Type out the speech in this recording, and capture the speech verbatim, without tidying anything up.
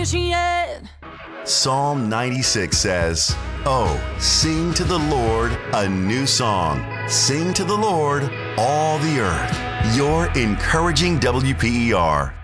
finished yet. Psalm ninety-six says, "Oh, sing to the Lord a new song. Sing to the Lord, all the earth." Your encouraging W P E R.